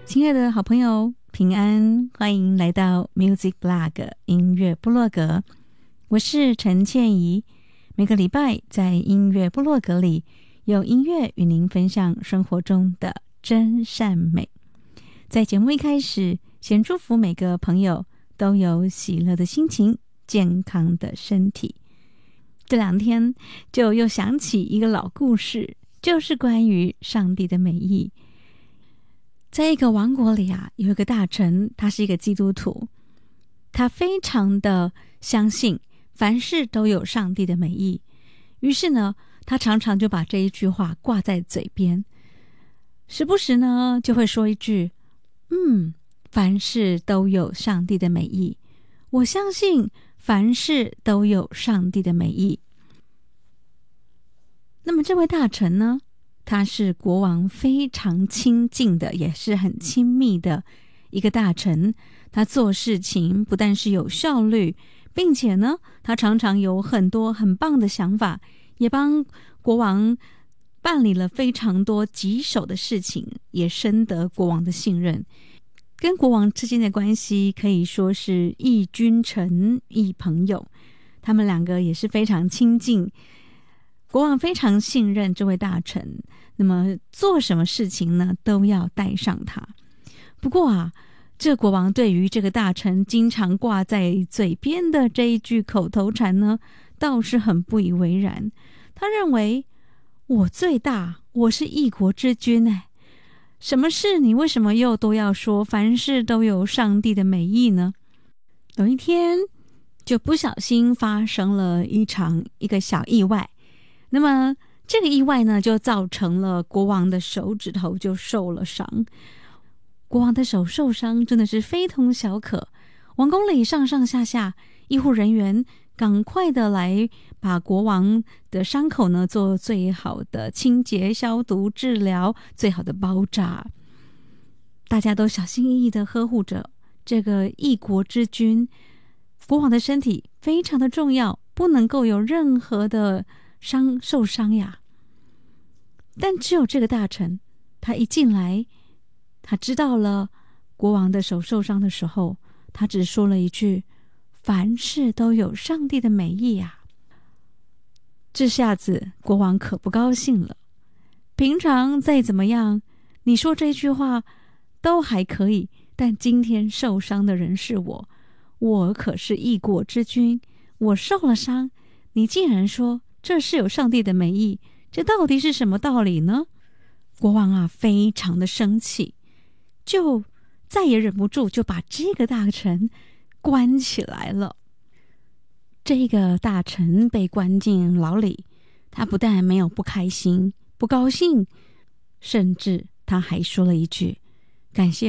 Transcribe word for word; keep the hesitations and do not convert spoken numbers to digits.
亲爱的好朋友，平安，欢迎来到 Music Blog 音乐部落格，我是陈倩怡。每个礼拜在音乐部落格里，用音乐与您分享生活中的真善美。在节目一开始，先祝福每个朋友都有喜乐的心情，健康的身体。这两天就又想起一个老故事，就是关于上帝的美意。在一个王国里啊，有一个大臣，他是一个基督徒，他非常的相信凡事都有上帝的美意，于是呢，他常常就把这一句话挂在嘴边，时不时呢就会说一句，嗯，凡事都有上帝的美意，我相信凡事都有上帝的美意。那么这位大臣呢，他是国王非常亲近的，也是很亲密的一个大臣。他做事情不但是有效率，并且呢，他常常有很多很棒的想法，也帮国王办理了非常多棘手的事情，也深得国王的信任。跟国王之间的关系可以说是亦君臣亦朋友，他们两个也是非常亲近。国王非常信任这位大臣，那么做什么事情呢，都要带上他。不过啊，这国王对于这个大臣经常挂在嘴边的这一句口头禅呢，倒是很不以为然。他认为，我最大，我是一国之君哎，什么事你为什么又都要说凡事都有上帝的美意呢？有一天就不小心发生了一场一个小意外，那么这个意外呢，就造成了国王的手指头就受了伤。国王的手受伤真的是非同小可，王宫里上上下下医护人员赶快的来把国王的伤口呢做最好的清洁消毒治疗，最好的包扎。大家都小心翼翼的呵护着这个一国之君，国王的身体非常的重要，不能够有任何的伤受伤呀。但只有这个大臣，他一进来，他知道了国王的手受伤的时候，他只说了一句，凡事都有上帝的美意啊。这下子国王可不高兴了，平常再怎么样你说这句话都还可以，但今天受伤的人是我，我可是一国之君，我受了伤，你竟然说这是有上帝的美意，这到底是什么道理呢？国王啊，非常的生气，就再也忍不住，就把这个大臣关起来了。这个大臣被关进牢里，他不但没有不开心、不高兴，甚至他还说了一句，感谢